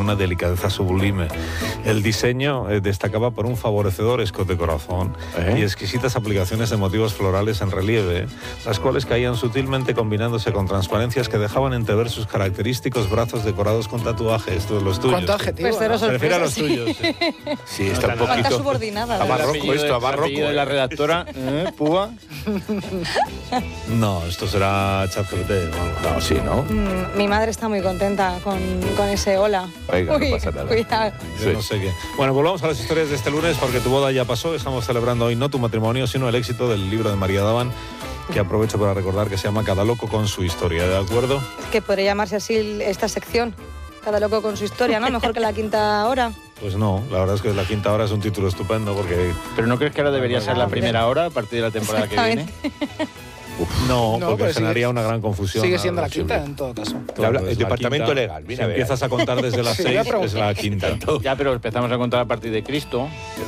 una delicadeza sublime. El diseño destacaba por un favorecedor escote corazón y exquisitas aplicaciones de motivos florales en relieve, las cuales caían sutilmente combinándose con transparencias que dejaban entrever sus característicos brazos decorados con tatuajes. Los tuyos. ¿Cuánto adjetivo? Pues cero Prefiero sorpresa, los sí. tuyos. Sí, está un Cuánta poquito... subordinada. A barroco esto, a barroco. de la redactora, Púa. No, esto será ChatGPT. No, sí, ¿no? Mi madre está muy contenta con ese hola. Oiga, no Uy, pasa nada. cuidado. Yo no sé qué. Bueno, volvamos a las historias de este lunes porque tu boda ya pasó. Estamos celebrando hoy no tu matrimonio, sino el éxito del libro de María Daban, que aprovecho para recordar que se llama Cada loco con su historia, ¿de acuerdo? Que podría llamarse así esta sección. Cada loco con su historia, ¿no? Mejor que la quinta hora. Pues no, la verdad es que la quinta hora es un título estupendo porque... Pero ¿no crees que ahora debería ser la primera hora a partir de la temporada que viene? No, No, porque pero generaría una gran confusión. Sigue siendo la quinta en todo caso. El departamento legal, mira, Si a ver. empiezas a contar desde las Sí, 6, ya es pregunté. la quinta. Ya, pero empezamos a contar a partir de Cristo.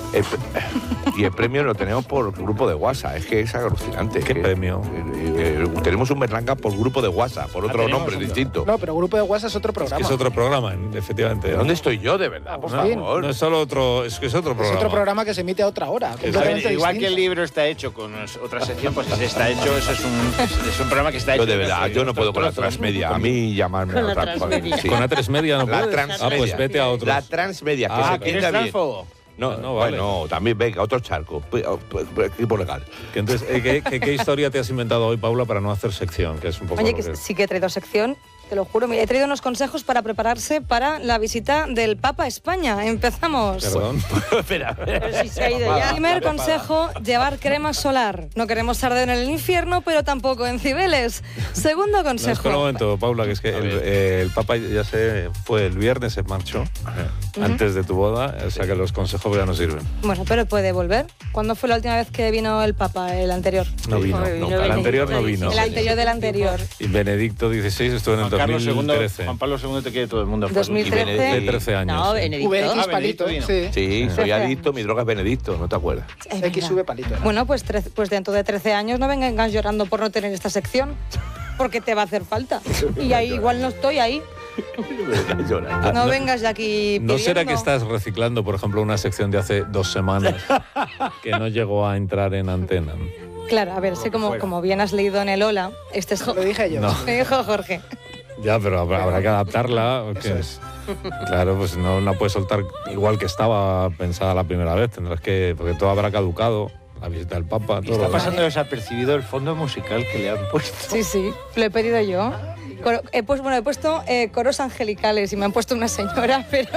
Y el premio lo tenemos por grupo de WhatsApp. Es que es alucinante. ¿Qué premio? Tenemos un Berlanga por grupo de WhatsApp, por otro tenemos nombre otro. distinto. No, pero Grupo de WhatsApp es otro programa. Es otro programa, efectivamente. ¿Dónde estoy yo, de verdad? Por No, favor. no es solo otro, es que es otro Es programa. otro programa que se emite a otra hora. A ver, completamente igual que distinto. el libro está hecho con otra sección, pues si está hecho, eso es un programa que está hecho. Yo de verdad, yo no puedo con la transmedia. A mí llamarme Con a la otra transmedia. sí. Con A3 Media no La puedes. transmedia. Ah, pues vete a otros. La transmedia, que Ah, se ¿que eres entienda bien. transfobo? No, No, vale. bueno, también venga, otro charco. Equipo legal. Que entonces, ¿qué historia te has inventado hoy, Paula, para no hacer sección? Que es un poco Oye, lo que sí que he traído sección, te lo juro. Mira, he traído unos consejos para prepararse para la visita del Papa a España. Empezamos. Perdón. Espera. Pero si se ha ido ya. Primer consejo, llevar crema solar. No queremos arder en el infierno, pero tampoco en Cibeles. Segundo No, espera un consejo. momento, Paula, que es que el Papa ya se fue el viernes, se marchó antes de tu boda, o sea que los consejos ya no sirven. Bueno, pero puede volver. ¿Cuándo fue la última vez que vino el Papa, el anterior? No vino, Joder, no, vino el anterior no Benedicto vino. El anterior del anterior. Y Benedicto XVI estuvo en el Juan Carlos II, 2013. Juan Pablo II te quiere todo el mundo. 2013. De 13 años. No, sí. Benedicto. VX Ah, palito, Benedicto sí. Sí, soy 13 adicto, años. mi droga es Benedicto, ¿no te acuerdas? Es X verdad. sube palito. Bueno, pues dentro de 13 años no vengas llorando por no tener esta sección, porque te va a hacer falta. Y ahí igual no estoy ahí. Llora. No vengas ya aquí ¿No será pidiendo. que estás reciclando, por ejemplo, una sección de hace 2 semanas que no llegó a entrar en antena? Claro, a ver, sé como bien has leído en el Hola, este es... Lo dije yo. No. Me dijo Jorge. Ya, pero habrá que adaptarla. porque claro, pues no la puedes soltar igual que estaba pensada la primera vez. Tendrás que, porque todo habrá caducado, la visita del Papa, todo. Está lo pasando desapercibido el fondo musical que le han puesto. Sí, sí, lo he pedido yo. He puesto coros angelicales y me han puesto una señora, pero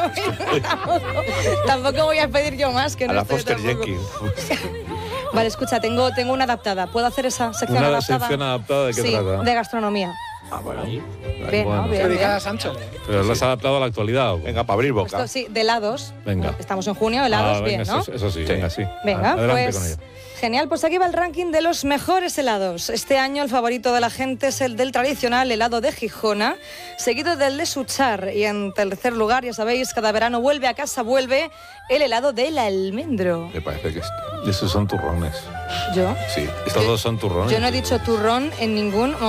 tampoco voy a pedir yo más, que A no la estoy Foster tampoco. Jenkins. Vale, escucha, tengo una adaptada. ¿Puedo hacer esa sección ¿Una adaptada? sección adaptada de qué sí, trata? de gastronomía. Ah, bueno. Bien, Bueno. ¿no? Bien, Dedicada a bien. Sancho. ¿Pero lo has adaptado a la actualidad? ¿o? Venga, para abrir boca. Esto sí, de helados. Venga. Estamos en junio, helados, Ah, bien, venga, ¿no? eso sí, Sí. venga, sí. Venga, Adelante con pues ello. genial, pues aquí va el ranking de los mejores helados. Este año el favorito de la gente es el del tradicional helado de Gijona, seguido del de Suchar. Y en tercer lugar, ya sabéis, cada verano vuelve a casa, vuelve el helado del almendro. Me parece que Esos son turrones. ¿Yo? sí. Todos son turrones. Yo no he dicho turrón en ningún momento.